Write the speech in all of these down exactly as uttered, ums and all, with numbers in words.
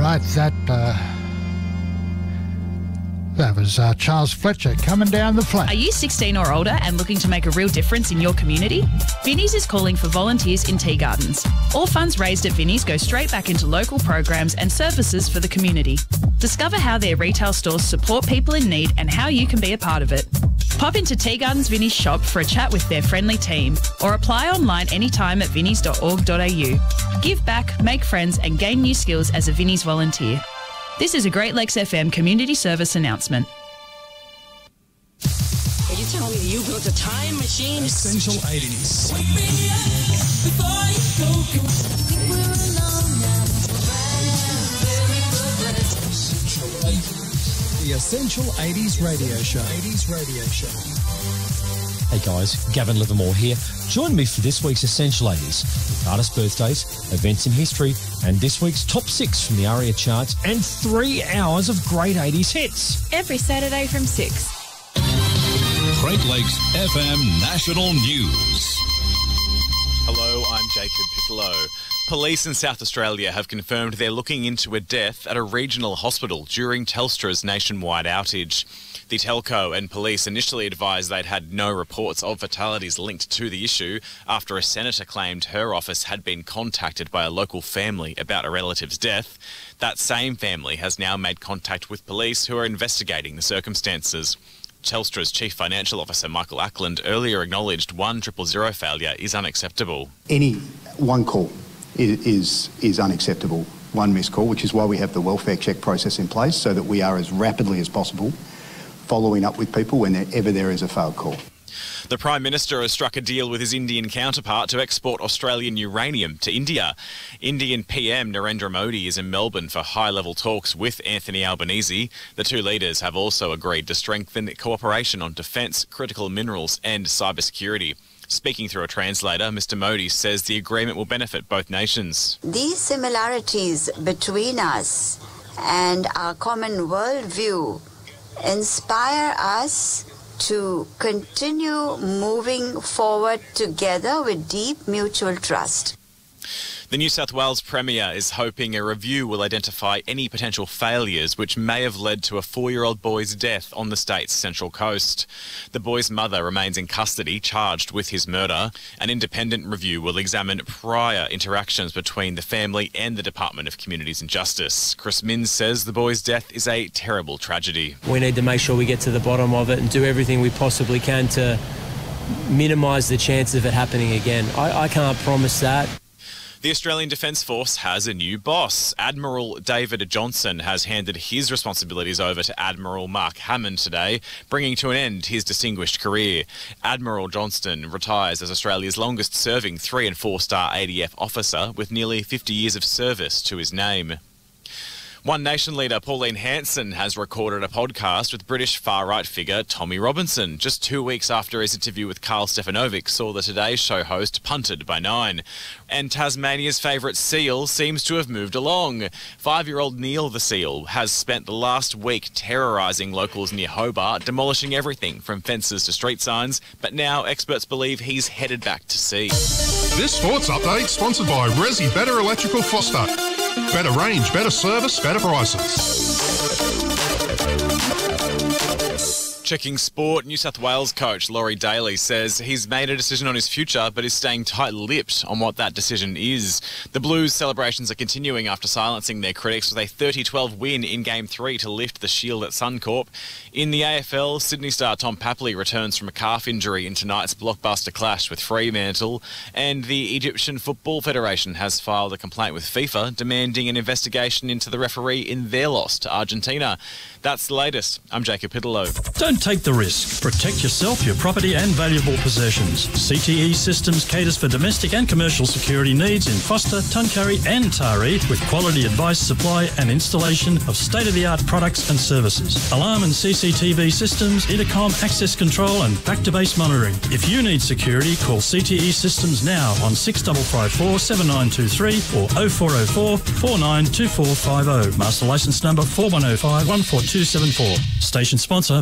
right, that uh, that was uh, Charles Fletcher coming down the flank. Are you sixteen or older and looking to make a real difference in your community? Vinnie's is calling for volunteers in tea gardens. All funds raised at Vinnie's go straight back into local programs and services for the community. Discover how their retail stores support people in need and how you can be a part of it. Pop into Tea Gardens Vinnie's shop for a chat with their friendly team, or apply online anytime at vinnies dot org dot a u. Give back, make friends and gain new skills as a Vinnie's volunteer. This is a Great Lakes F M community service announcement. Are you telling me you built a time machine? Essential eighties. The Essential eighties Radio Show. eighties Radio Show. Hey guys, Gavin Livermore here. Join me for this week's Essential eighties, with artist birthdays, events in history, and this week's top six from the ARIA charts, and three hours of great eighties hits. Every Saturday from six. Great Lakes F M National News. Hello, I'm Jacob Piccolo. Police in South Australia have confirmed they're looking into a death at a regional hospital during Telstra's nationwide outage. The telco and police initially advised they'd had no reports of fatalities linked to the issue after a senator claimed her office had been contacted by a local family about a relative's death. That same family has now made contact with police who are investigating the circumstances. Telstra's Chief Financial Officer Michael Ackland earlier acknowledged one triple zero failure is unacceptable. Any one call is, is, is unacceptable, one missed call, which is why we have the welfare check process in place so that we are as rapidly as possible following up with people whenever there is a failed call. The Prime Minister has struck a deal with his Indian counterpart to export Australian uranium to India. Indian P M Narendra Modi is in Melbourne for high-level talks with Anthony Albanese. The two leaders have also agreed to strengthen cooperation on defence, critical minerals and cybersecurity. Speaking through a translator, Mister Modi says the agreement will benefit both nations. These similarities between us and our common worldview inspire us to continue moving forward together with deep mutual trust. The New South Wales Premier is hoping a review will identify any potential failures which may have led to a four-year-old boy's death on the state's Central Coast. The boy's mother remains in custody, charged with his murder. An independent review will examine prior interactions between the family and the Department of Communities and Justice. Chris Minns says the boy's death is a terrible tragedy. We need to make sure we get to the bottom of it and do everything we possibly can to minimise the chance of it happening again. I, I can't promise that. The Australian Defence Force has a new boss. Admiral David Johnson has handed his responsibilities over to Admiral Mark Hammond today, bringing to an end his distinguished career. Admiral Johnston retires as Australia's longest-serving three- and four-star A D F officer with nearly fifty years of service to his name. One Nation leader Pauline Hanson has recorded a podcast with British far-right figure Tommy Robinson just two weeks after his interview with Carl Stefanovic saw the Today Show host punted by Nine. And Tasmania's favourite seal seems to have moved along. Five-year-old Neil the seal has spent the last week terrorising locals near Hobart, demolishing everything from fences to street signs, but now experts believe he's headed back to sea. This sports update sponsored by Resi Better Electrical Foster. Better range, better service, better prices. Checking sport, New South Wales coach Laurie Daly says he's made a decision on his future but is staying tight-lipped on what that decision is. The Blues celebrations are continuing after silencing their critics with a thirty twelve win in Game three to lift the shield at Suncorp. In the A F L, Sydney star Tom Papley returns from a calf injury in tonight's blockbuster clash with Fremantle, and the Egyptian Football Federation has filed a complaint with FIFA demanding an investigation into the referee in their loss to Argentina. That's the latest. I'm Jacob Pittolo. Don't take the risk. Protect yourself, your property and valuable possessions. C T E Systems caters for domestic and commercial security needs in Foster, Tuncurry and Taree with quality advice, supply and installation of state-of-the-art products and services. Alarm and C C T V systems, intercom, access control and back-to-base monitoring. If you need security, call C T E Systems now on six five five four, seven nine two three or oh four oh four, four nine two four five oh. Master licence number four one oh five, one four two seven four. Station sponsor.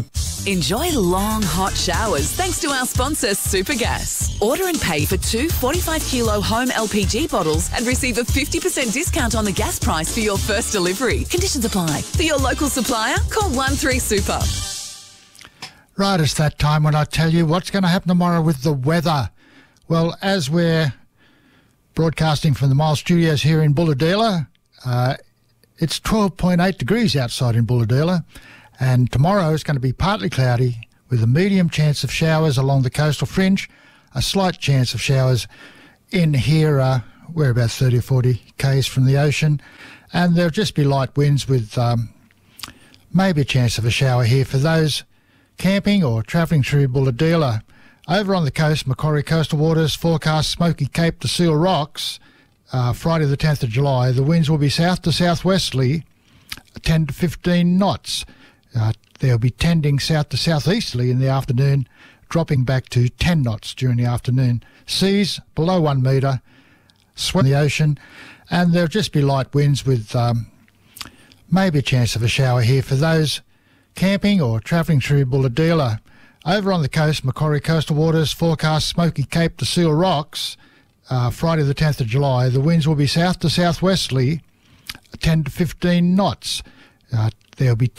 Enjoy long, hot showers thanks to our sponsor, Supergas. Order and pay for two forty-five kilo home L P G bottles and receive a fifty percent discount on the gas price for your first delivery. Conditions apply. For your local supplier, call one three super. Right, it's that time when I tell you what's going to happen tomorrow with the weather. Well, as we're broadcasting from the Miles Studios here in Bulahdelah, uh, it's twelve point eight degrees outside in Bulahdelah, and tomorrow is going to be partly cloudy with a medium chance of showers along the coastal fringe, a slight chance of showers in here. Uh, we're about thirty or forty k's from the ocean, and there'll just be light winds with um, maybe a chance of a shower here for those camping or travelling through Bulahdelah. Over on the coast, Macquarie Coastal Waters forecast Smoky Cape to Seal Rocks, uh, Friday the tenth of July. The winds will be south to southwesterly, ten to fifteen knots. Uh, they'll be tending south to southeasterly in the afternoon, dropping back to ten knots during the afternoon. Seas below one metre, swell in the ocean, and there'll just be light winds with um, maybe a chance of a shower here for those camping or travelling through Bulahdelah. Over on the coast, Macquarie Coastal Waters forecast Smoky Cape to Seal Rocks, uh, Friday the tenth of July. The winds will be south to southwesterly, ten to fifteen knots. Uh, there'll be